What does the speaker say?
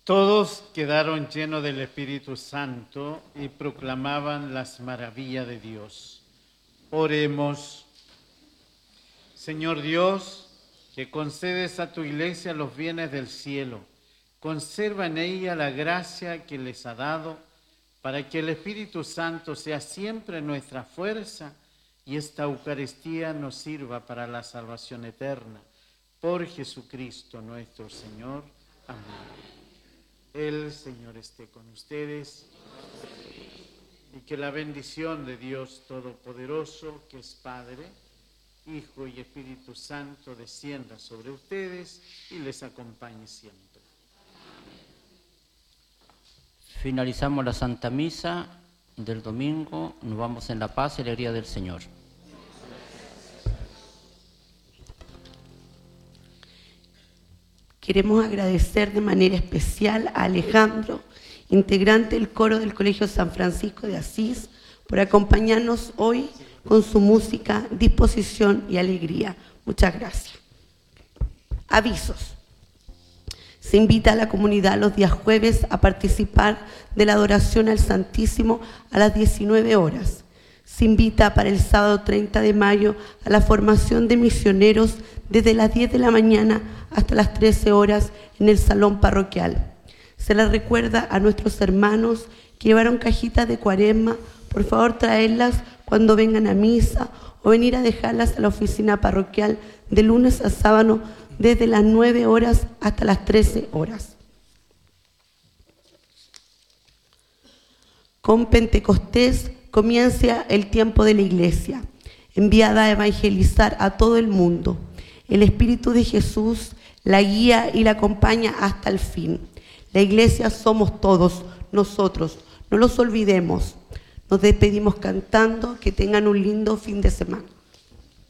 Todos quedaron llenos del Espíritu Santo y proclamaban las maravillas de Dios. Oremos. Señor Dios, que concedes a tu iglesia los bienes del cielo, conserva en ella la gracia que les ha dado, para que el Espíritu Santo sea siempre nuestra fuerza y esta Eucaristía nos sirva para la salvación eterna. Por Jesucristo nuestro Señor. Amén. El Señor esté con ustedes y que la bendición de Dios Todopoderoso, que es Padre, Hijo y Espíritu Santo, descienda sobre ustedes y les acompañe siempre. Finalizamos la Santa Misa del domingo, nos vamos en la paz y alegría del Señor. Queremos agradecer de manera especial a Alejandro, integrante del coro del Colegio San Francisco de Asís, por acompañarnos hoy con su música, disposición y alegría. Muchas gracias. Avisos. Se invita a la comunidad los días jueves a participar de la adoración al Santísimo a las 19 horas. Se invita para el sábado 30 de mayo a la formación de misioneros desde las 10 de la mañana hasta las 13 horas en el salón parroquial. Se les recuerda a nuestros hermanos que llevaron cajitas de Cuaresma, por favor traerlas cuando vengan a misa o venir a dejarlas a la oficina parroquial de lunes a sábado desde las 9 horas hasta las 13 horas. Con Pentecostés comienza el tiempo de la Iglesia, enviada a evangelizar a todo el mundo. El Espíritu de Jesús la guía y la acompaña hasta el fin. La Iglesia somos todos nosotros, no los olvidemos. Nos despedimos cantando, que tengan un lindo fin de semana.